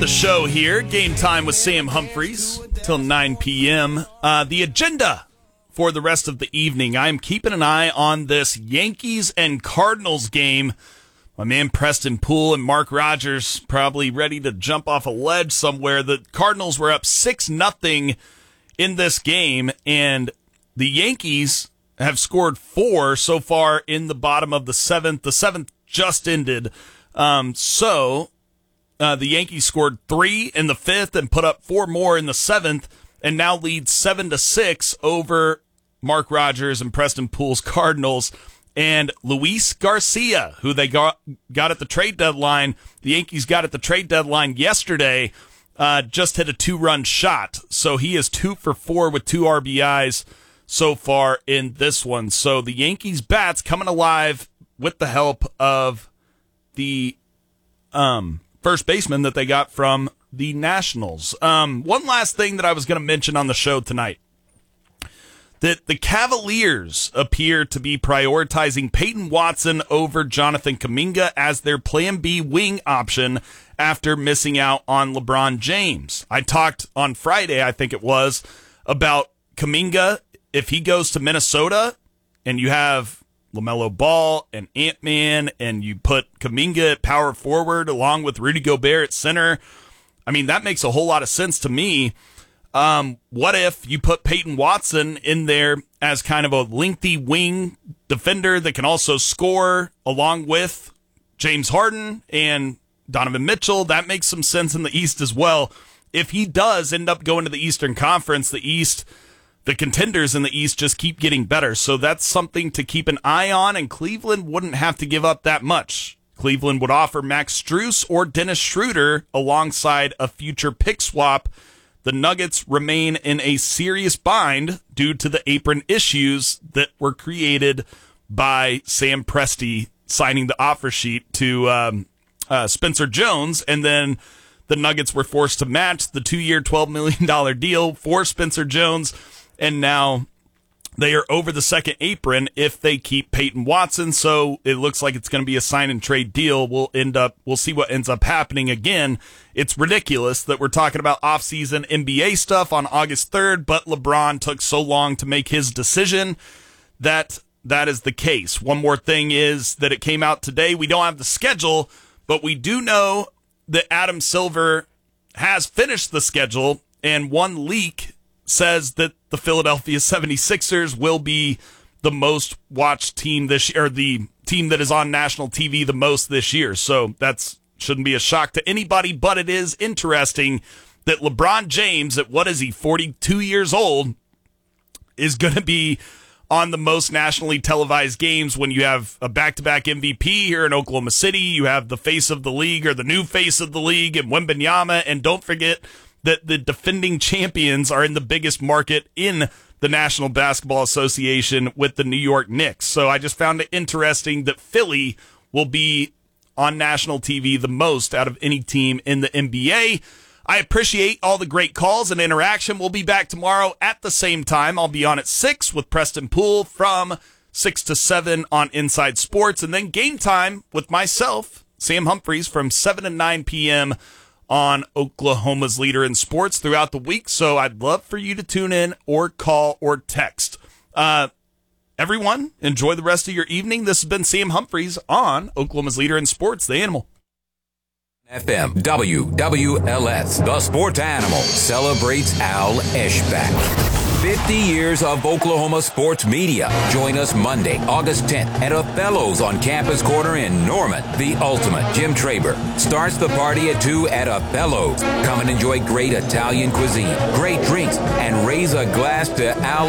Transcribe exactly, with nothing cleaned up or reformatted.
the show here. Game time with Sam Humphreys till nine p.m. Uh, the agenda for the rest of the evening. I am keeping an eye on this Yankees and Cardinals game. My man Preston Poole and Mark Rogers probably ready to jump off a ledge somewhere. The Cardinals were up six nothing in this game, and the Yankees have scored four so far in the bottom of the seventh. The seventh just ended. Um, so uh, the Yankees scored three in the fifth and put up four more in the seventh, and now lead seven to six over Mark Rogers and Preston Poole's Cardinals. And Luis Garcia, who they got got at the trade deadline, the Yankees got at the trade deadline yesterday, uh, just hit a two-run shot. So he is two for four with two R B Is so far in this one. So the Yankees bats coming alive with the help of the um, first baseman that they got from the Nationals. Um, one last thing that I was going to mention on the show tonight. That the Cavaliers appear to be prioritizing Peyton Watson over Jonathan Kuminga as their Plan B wing option after missing out on LeBron James. I talked on Friday, I think it was, about Kuminga. If he goes to Minnesota and you have LaMelo Ball and Ant-Man and you put Kuminga at power forward along with Rudy Gobert at center, I mean, that makes a whole lot of sense to me. Um, what if you put Peyton Watson in there as kind of a lengthy wing defender that can also score along with James Harden and Donovan Mitchell? That makes some sense in the East as well. If he does end up going to the Eastern Conference, the East, the contenders in the East just keep getting better. So that's something to keep an eye on, and Cleveland wouldn't have to give up that much. Cleveland would offer Max Strus or Dennis Schroeder alongside a future pick swap. The Nuggets remain in a serious bind due to the apron issues that were created by Sam Presti signing the offer sheet to um, uh, Spencer Jones, and then the Nuggets were forced to match the two-year, twelve million dollars deal for Spencer Jones, and now they are over the second apron if they keep Peyton Watson. So it looks like it's going to be a sign and trade deal. We'll end up, we'll see what ends up happening. Again, it's ridiculous that we're talking about offseason N B A stuff on August third, but LeBron took so long to make his decision that that is the case. One more thing is that it came out today. We don't have the schedule, but we do know that Adam Silver has finished the schedule, and one leak says that the Philadelphia seventy-sixers will be the most watched team this year, or the team that is on national T V the most this year. So that's shouldn't be a shock to anybody, but it is interesting that LeBron James, at what is he, forty-two years old, is going to be on the most nationally televised games when you have a back-to-back M V P here in Oklahoma City. You have the face of the league, or the new face of the league, in Wembanyama, and don't forget that the defending champions are in the biggest market in the National Basketball Association with the New York Knicks. So I just found it interesting that Philly will be on national T V the most out of any team in the N B A. I appreciate all the great calls and interaction. We'll be back tomorrow at the same time. I'll be on at six with Preston Poole from six to seven on Inside Sports, and then Game Time with myself, Sam Humphreys, from seven to nine p.m. on Oklahoma's Leader in Sports throughout the week. So I'd love for you to tune in or call or text. Uh, everyone, enjoy the rest of your evening. This has been Sam Humphreys on Oklahoma's Leader in Sports, The Animal. F M W W L S, the Sports Animal, celebrates Al Eschbach. fifty years of Oklahoma sports media. Join us Monday, August tenth at Othello's on Campus Corner in Norman. The ultimate Jim Traber starts the party at two at Othello's. Come and enjoy great Italian cuisine, great drinks, and raise a glass to Al